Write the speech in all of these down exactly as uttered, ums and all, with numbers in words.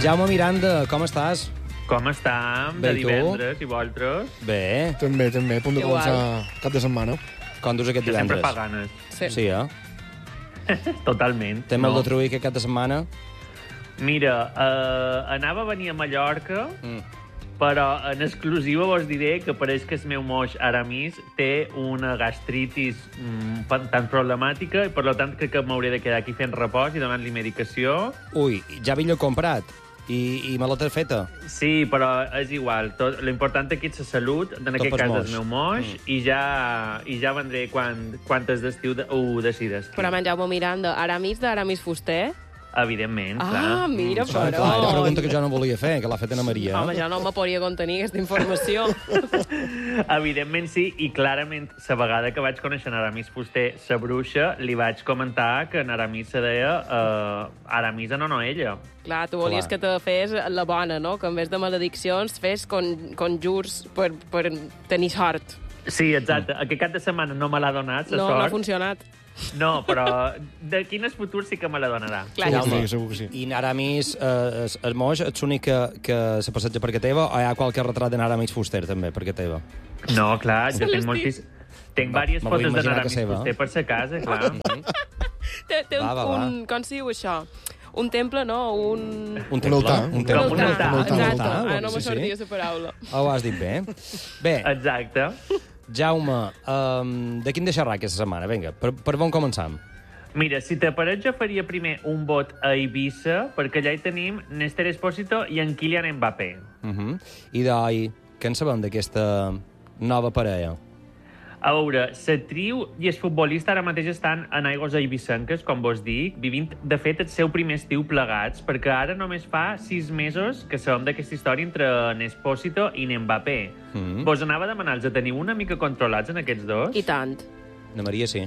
Jaume Miranda, com estàs? Com estem? Bé, De i tu? divendres i vosaltres? Bé. També, també, a punt de Igual. començar cap de setmana. Com dus aquest Que sempre divendres? fa ganes. Sí. Sí, eh? Totalment. Té molt de truir aquest cap de setmana? Mira, uh, anava a venir a Mallorca, Mm. però en exclusiva vos diré que pareix que el meu moix Aramis té una gastritis mm, pa- tan problemàtica i per tant crec que m'hauré de quedar aquí fent repòs i donant-li medicació. Ui, ja havia comprat. I, i me l'ha feta. Sí, però és igual. Tot, l'important aquí és la salut, en aquest pels cas moix. el meu moix, mm. i, ja, i ja vendré quan, quantes d'estiu de, ho decides. Però en Jaume Miranda, Aramis d'Aramis Fuster? Evidentment, Ah, clar. mira, Clar, però... clar, era pregunta que jo no volia fer, que l'ha fet Ana Maria. Home, jo no me podria contenir aquesta informació. Evidentment sí, i clarament la vegada que vaig conèixer en Aramis Fuster, sa bruixa, li vaig comentar que en Aramis se deia uh, Aramisa no, no ella. Clar, tu volies Clar. que te fes la bona, no? Que en vez de malediccions fes con, conjurs per, per tenir sort. Sí, exacte. Aquest cap de setmana no me l'ha donat, la No, sort. no ha funcionat. No, però de quin és futur sí que me la donarà. Clar, Segur ja que sí. sí, segur que sí. I Aramis, eh, el, el moix, ets l'únic que, que se passeja per casa teva o hi ha qualque retrat d'Aramis Fuster, també, per casa teva? No, clar, jo tinc l'estic. moltis... Tinc Va, diverses me vull fotos imaginar d'en que Aramis seva. Fuster per sa casa, clar. Té, té un, Va, va, va. un... Com se diu això? Un temple, no? Un... Un Un altar, Un un temple. Com un altar, un altar, Exacte. un altar, Ah, no me sí, sí. sortia la paraula. Oh, ho has dit bé. Bé, Exacte. Jaume, um, de quin deixarà aquesta setmana? Vinga, per, per on començam? Mira, si t'apareix, jo faria primer un vot a Eivissa, perquè allà hi tenim Néstor Espósito i en Kylian Mbappé. Uh -huh. I d'oi, què en sabem d'aquesta nova parella? A veure, l'actriu i el futbolista ara mateix estan en aigües eivissenques, com vos dic, vivint, de fet, el seu primer estiu plegats, perquè ara només fa sis mesos que sabem d'aquesta història entre Espósito i Mbappé. Mm. Vos anava a demanar-los, teniu una mica controlats en aquests dos? I tant. Na Maria, sí.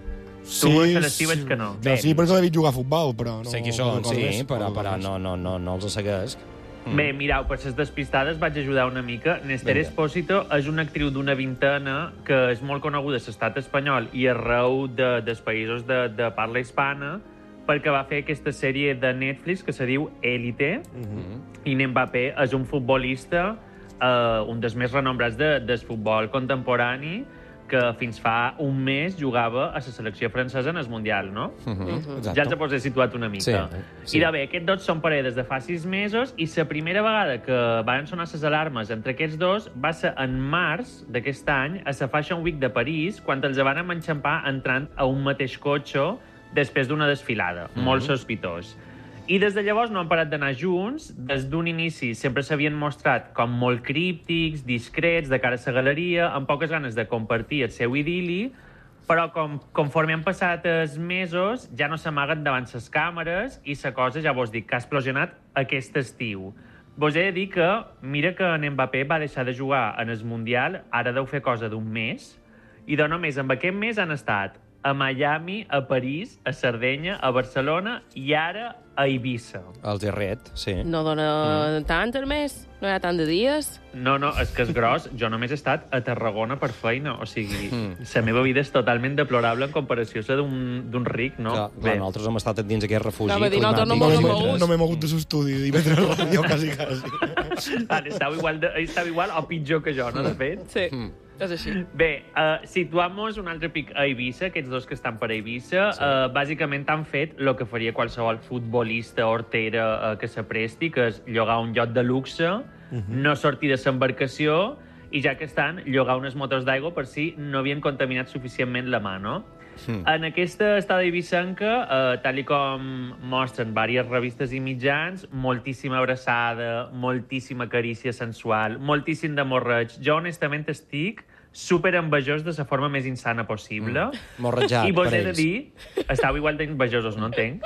Tu, a l'estiu veig que no. Bé, sí, perquè l'he vist jugar a futbol, però no... Sé qui no són, recordo sí, més. però, No però recordo no, no, no, no els segueix. Mm. Bé, mireu, per les despistades vaig ajudar una mica. Néstor Vinga. Espósito és una actriu d'una vintena que és molt coneguda a l'estat espanyol i arreu de, dels països de, de parla hispana perquè va fer aquesta sèrie de Netflix que se diu Élite, més. i Mbappé és un futbolista, eh, un dels més renombrats de, del futbol contemporani, que fins fa un mes jugava a la selecció francesa en el Mundial, no? Uh -huh. Exacte. Ja ens he situat una mica. Sí, sí. I de bé, aquests dos són parella des de fa sis mesos i la primera vegada que van sonar les alarmes entre aquests dos va ser en març d'aquest any a la Fashion Week de París, quan els van enxampar entrant a un mateix cotxe després d'una desfilada. Mm -hmm. Molt sospitós. I des de llavors no han parat d'anar junts. Des d'un inici sempre s'havien mostrat com molt críptics, discrets, de cara a la galeria, amb poques ganes de compartir el seu idili, però com, conforme han passat els mesos ja no s'amaguen davant les càmeres i la cosa, ja vos dic, que ha explosionat aquest estiu. Vos he de dir que, mira que en Mbappé va deixar de jugar en el Mundial, ara deu fer cosa d'un mes, i de només amb aquest mes han estat a Miami, a París, a Sardenya, a Barcelona i ara a Eivissa. Els he ret, sí. No dona mm. tant el mes? No hi ha tant de dies? No, no, és que és gros. Jo només he estat a Tarragona per feina. O sigui, Mm. la meva vida és totalment deplorable en comparació a la d'un d'un ric, no? Clar, clar, nosaltres hem estat dins aquest refugi. No, vull dir, nosaltres no No mos m'he hem mogut. no m'he mogut de l'estudi i veure la ràdio, quasi, quasi. Ah, estava igual, de, estava igual o pitjor que jo, no, de fet? Sí, Mm. és així. Bé, uh, situant-nos un altre pic a Eivissa, aquests dos que estan per Eivissa, sí. uh, bàsicament han fet el que faria qualsevol futbolista hortera uh, que s'apresti, que és llogar un lloc de luxe, uh -huh. no sortir de l'embarcació i ja que estan, llogar unes motos d'aigua per si no havien contaminat suficientment la mà, no? Mm. En aquesta estada eivissenca, eh, tal i com mostren diverses revistes i mitjans, moltíssima abraçada, moltíssima carícia sensual, moltíssim de morreig. Jo, honestament, estic super envejós de la forma més insana possible. Mm. Morrejat, I vos per he de ells. dir, estàu igual d'envejosos, no entenc?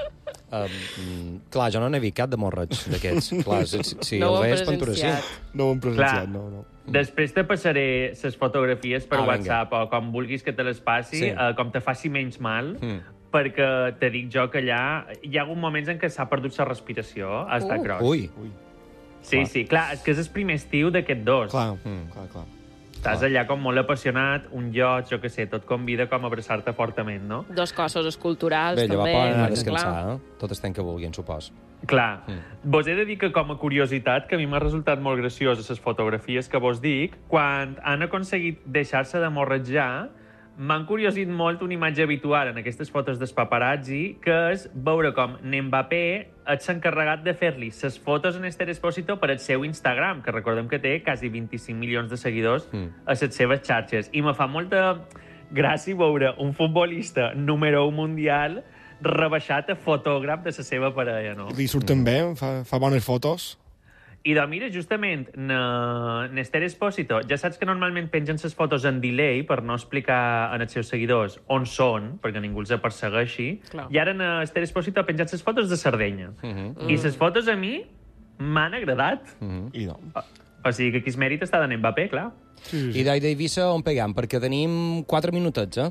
Um, clar, jo no n'he vist cap de morreig d'aquests. Clar, si, si No ho el he veig, pintura sí. presenciat. No ho hem presenciat, Clar. no, no. Després te passaré les fotografies per Ah, vinga. WhatsApp o com vulguis que te les passi, Sí. eh, com te faci menys mal, Mm. perquè te dic jo que allà hi ha hagut moments en què s'ha perdut la respiració, ha estat Uh. gros. Ui, Ui. Sí, clar. sí, clar, és que és el primer estiu d'aquest dos. Clar, Mm. clar, clar. Estàs allà com molt apassionat, un lloc, jo què sé, tot convida com a abraçar-te fortament, no? Dos cossos esculturals, Bé, llavors també. poden anar a clar. descansar, eh? Tot estem que vulguin, supos. Clar. Mm. Vos he de dir que, com a curiositat, que a mi m'ha resultat molt graciós les fotografies que vos dic, quan han aconseguit deixar-se de morretjar, m'han curiosit molt una imatge habitual en aquestes fotos dels paparazzi, que és veure com Mbappé és encarregat de fer-li les fotos en Esther Expósito per al seu Instagram, que recordem que té quasi vint-i-cinc milions de seguidors Mm. a les seves xarxes. I me fa molta gràcia veure un futbolista número un mundial rebaixat a fotògraf de la seva parella, no? Li surten bé, fa, fa bones fotos. I doncs mira, justament, n'Esther Expósito, ja saps que normalment pengen les fotos en delay per no explicar als seus seguidors on són, perquè ningú els persegueixi, Clar. i ara n'Esther Expósito ha penjat les fotos de Sardenya. Mm -hmm. I les fotos a mi m'han agradat. Mm -hmm. I no. O sigui que aquí es mèrit està d'en Mbappé, clar. Sí, sí, I sí. d'Eivissa on pegam? Perquè tenim quatre minutets, eh?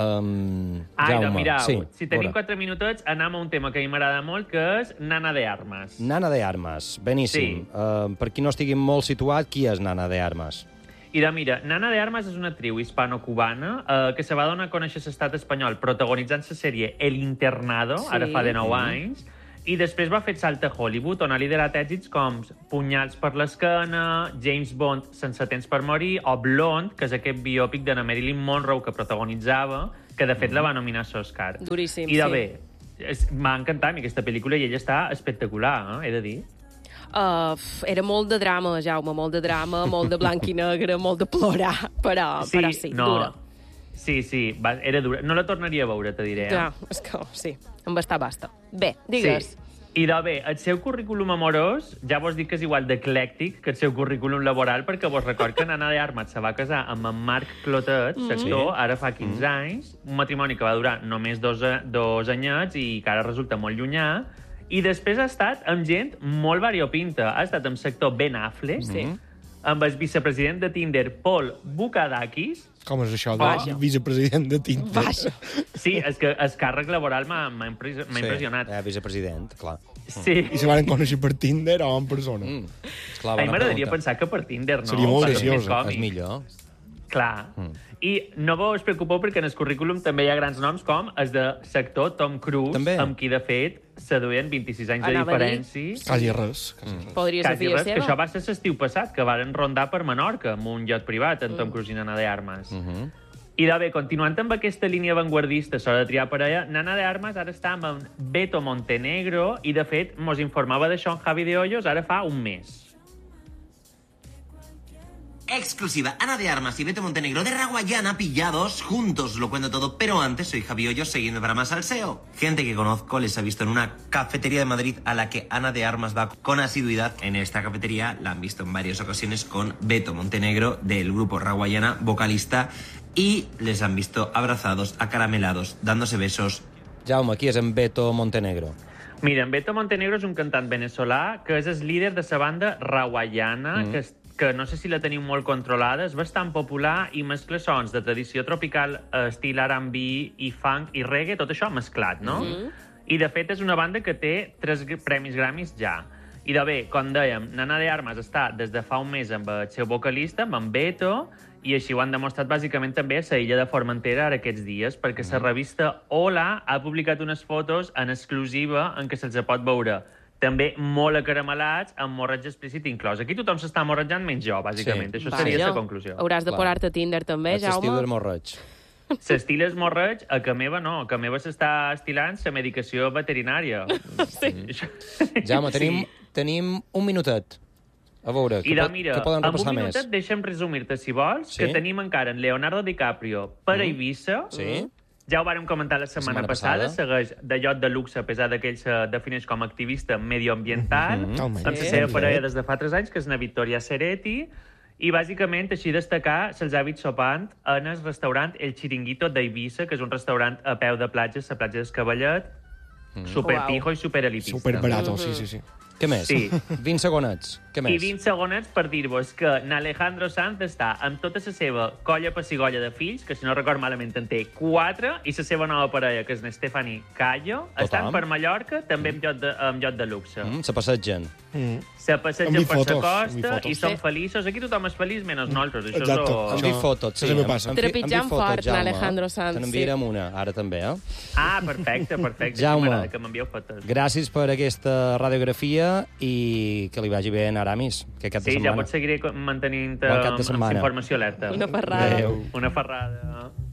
Um, Ai, Jaume. doncs mirau, sí, si tenim veure. quatre minutets, anem a un tema que a mi m'agrada molt, que és Nana de Armas. Nana de Armas, beníssim. Sí. Uh, per qui no estigui molt situat, qui és Nana de Armas? I de, mira, Nana de Armas és una actriu hispano-cubana eh, que se va donar a conèixer l'estat espanyol protagonitzant la sèrie El Internado, Sí. ara fa de nou anys, i després va fer el salt a Hollywood, on ha liderat èxits com Punyals per l'esquena, James Bond sense temps per morir, o Blonde, que és aquest biòpic de Marilyn Monroe que protagonitzava, que de fet la va nominar a l'Oscar. Duríssim, I de sí. bé, és- m'ha encantat a mi aquesta pel·lícula i ella està espectacular, eh, he de dir. Uh, era molt de drama, Jaume, molt de drama, molt de blanc i negre, molt de plorar, però sí, però sí no. dura. Sí, sí, va, era dura. No la tornaria a veure, te diré. Eh? Ja, és que sí, em basta, basta. Bé, digues. Sí. I de bé, el seu currículum amorós, ja vos dic que és igual d'eclèctic que el seu currículum laboral, perquè vos record que Nana de Armas se va casar amb en Marc Clotet, Mm. l'actor, ara fa quinze anys, un matrimoni que va durar només dos, dos anyets i que ara resulta molt llunyà, i després ha estat amb gent molt variopinta. Ha estat amb sector Ben Affleck, Sí. amb el vicepresident de Tinder, Paul Bukadakis. Com és això, Vaja. de vicepresident de Tinder? Vaja. Sí, és que el càrrec laboral m'ha m'ha impres- m'ha impressionat. Sí, eh, vicepresident, clar. Sí. I se van conèixer per Tinder o en persona? Mm. Esclar, A mi bona m'agradaria pregunta. pensar que per Tinder, no? Seria molt Per ser més graciós, còmic. És millor. Clar. Mm. I no vos preocupeu perquè en el currículum també hi ha grans noms com el de sector Tom Cruise, També. amb qui, de fet, se duien vint-i-sis anys de Anava a dir. diferència. Quasi res. Quasi res. Podria ser Quasi filla res, que seva. això va ser l'estiu passat, que varen rondar per Menorca amb un iot privat, en Tom Mm. Cruise i Nana de Armas. Mm -hmm. I de bé, continuant amb aquesta línia avantguardista sobre de triar parella, Nana de Armas ara està amb en Beto Montenegro i, de fet, mos informava d'això en Javi de Hoyos ara fa un mes. Exclusiva, Ana de Armas y Beto Montenegro de Raguayana pillados juntos. Lo cuento todo, pero antes soy Javi Hoyos, siguiendo para más salseo. Gente que conozco les ha visto en una cafetería de Madrid a la que Ana de Armas va con asiduidad. En esta cafetería la han visto en varias ocasiones con Beto Montenegro del grupo Raguayana, vocalista, y les han visto abrazados, acaramelados, dándose besos. Jaume, qui és en Beto Montenegro? Mira, en Beto Montenegro és un cantant venezolà que és el líder de la banda Raguayana, mm. que, és, que no sé si la teniu molt controlada, és bastant popular i mescla sons de tradició tropical, estil R and B i funk i reggae, tot això mesclat, no? Mm. I, de fet, és una banda que té tres premis Grammys ja. I, de bé, com dèiem, Nana de Armas està des de fa un mes amb el seu vocalista, amb en Beto, i així ho han demostrat bàsicament també a la illa de Formentera ara aquests dies, perquè la revista Hola ha publicat unes fotos en exclusiva en què se'ls pot veure també molt acaramelats, amb morratge explícit inclòs. Aquí tothom s'està morratjant menys jo, bàsicament. Sí. Això seria la conclusió. Hauràs de Clar. posar-te a Tinder també, És l'estiu Jaume. del morreig. L'estil és morreig, a que meva no. A que meva s'està estilant la medicació veterinària. Sí. Jaume, tenim, tenim un minutet. A veure, I què, de, pot, mira, què poden en un repassar més? minutet deixa'm resumir-te, si vols, Sí? que tenim encara en Leonardo DiCaprio per a Eivissa. Sí? Ja ho vàrem comentar la setmana, setmana passada, passada. segueix de lloc de luxe, a pesar que ell se defineix com a activista medioambiental, Mhm. Home, amb la sí. seva parella des de fa tres anys, que és na Victoria Ceretti, i bàsicament així destacar se'ls ha vist sopant en el restaurant El Chiringuito d'Eivissa, que és un restaurant a peu de platja, la platja d'Escavallet, super Uau. pijo i super elitista. Super barato, sí, sí, sí. Què més? Sí. vint segonets. Què I més? vint segonets per dir-vos que n'Alejandro Sanz està amb tota la seva colla pessigolla de fills, que si no record malament en té quatre, i la seva nova parella, que és n'Estefani Callo, estan per Mallorca, també amb lloc de, amb lloc de luxe. Mm, se passegen. Mm. Se passegen Envi per la fotos, costa envi fotos. i són Sí. feliços. Aquí tothom és feliç, menys nosaltres. Això Exacte. és... Envi Això- fotos, sí. això també passa. Envi- Trepitjant envi fotos, fort, Jaume. l'Alejandro Sanz, Te n'enviarem una, ara també, eh? Ah, perfecte, perfecte. Jaume. M'agrada que m'envieu fotos. Gràcies per aquesta radiografia i que li vagi bé en Aramis, que cap de Sí, ja setmana. pots seguir mantenint Bon cap de amb setmana. informació alerta. Una ferrada. Adéu. Una ferrada.